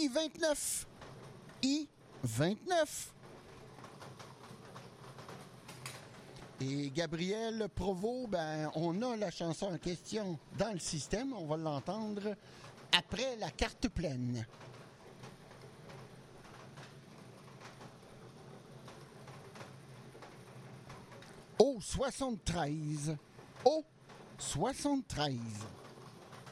I-29. I-29. Et Gabriel Provost, ben, on a la chanson en question dans le système. On va l'entendre après la carte pleine. Au 73. Au 73.